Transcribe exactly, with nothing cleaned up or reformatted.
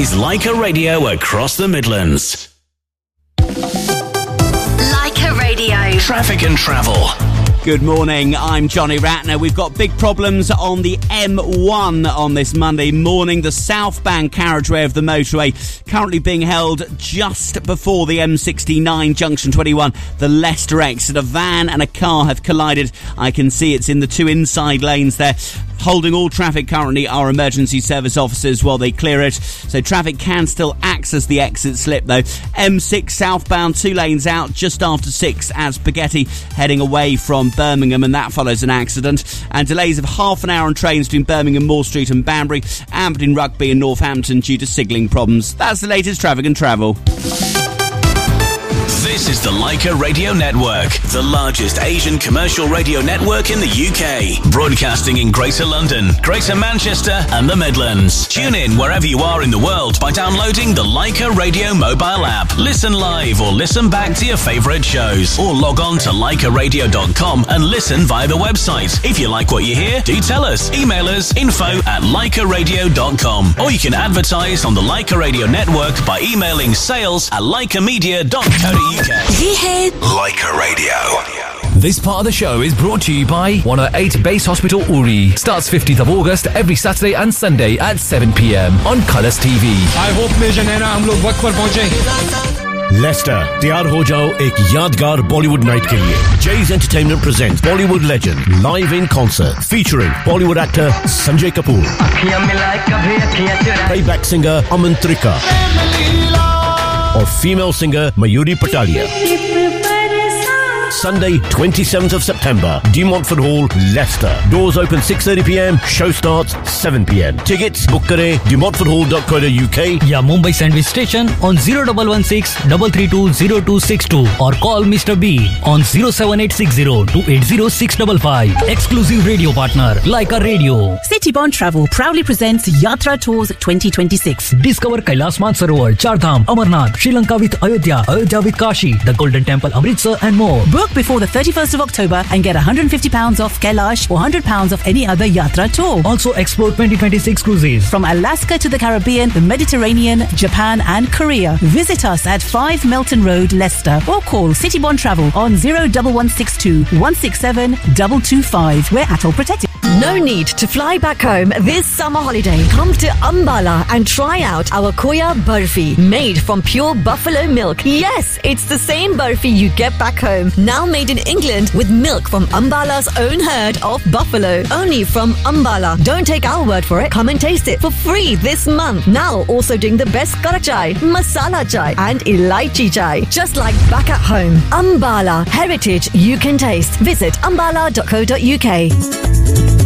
is Leica Radio across the Midlands. Leica Radio. Traffic and travel. Good morning, I'm Johnny Ratner. We've got big problems on the M one on this Monday morning. The southbound carriageway of the motorway currently being held just before the M sixty-nine junction twenty-one. The Leicester exit. A van and a car have collided. I can see it's in the two inside lanes there. Holding all traffic currently are emergency service officers while they clear it. So traffic can still access the exit slip though. M six southbound, two lanes out just after six as Spaghetti heading away from Birmingham, and that follows an accident. And delays of half an hour on trains between Birmingham, Moor Street and Banbury, and between Rugby and Northampton due to signalling problems. That's the latest traffic and travel. This is the Leica Radio Network, the largest Asian commercial radio network in the U K. Broadcasting in Greater London, Greater Manchester and the Midlands. Tune in wherever you are in the world by downloading the Leica Radio mobile app. Listen live or listen back to your favourite shows. Or log on to leica radio dot com and listen via the website. If you like what you hear, do tell us. Email us info at leica radio dot com. Or you can advertise on the Leica Radio Network by emailing sales at leica media dot co dot uk. Ye hai Leica Radio. This part of the show is brought to you by one oh eight Base Hospital Uri. Starts fifteenth of August every Saturday and Sunday at seven p.m. on Colours T V. I hope Mission है ना हम लोग वक्त पर पहुंचे. Lester तैयार हो जाओ एक यादगार बॉलीवुड नाइट के लिए. Jay's Entertainment presents Bollywood legend live in concert featuring Bollywood actor Sanjay Kapoor, playback singer Aman Trika, or female singer Mayuri Patalia. Sunday, twenty-seventh of September, De Montfort Hall, Leicester. Doors open six thirty p.m. Show starts seven p.m. Tickets book kare de montfort hall dot co dot uk या Mumbai Sandwich Station on zero one one six three three two zero two six two or call Mister B on zero seven eight six zero two eight zero six five five. Exclusive radio partner Leica Radio. Citybond Travel proudly presents Yatra Tours twenty twenty-six. Discover Kailas Mansarovar, Chardham, Amarnath, Sri Lanka with Ayodhya, Ayodhya with Kashi, the Golden Temple, Amritsar and more. Book before the thirty-first of October and get one hundred fifty pounds off Kailash or one hundred pounds off any other Yatra tour. Also explore twenty twenty-six cruises from Alaska to the Caribbean, the Mediterranean, Japan and Korea. Visit us at five Melton Road, Leicester, or call Citybond Travel on zero one one six two one six seven two two five. We're at all protected. No need to fly back home this summer holiday. Come to Ambala and try out our Koya Burfi, made from pure buffalo milk. Yes, it's the same burfi you get back home, now made in England with milk from Ambala's own herd of buffalo. Only from Ambala. Don't take our word for it. Come and taste it for free this month. Now also doing the best karak chai, masala chai and elaichi chai. Just like back at home. Ambala, heritage you can taste. Visit ambala dot co dot uk.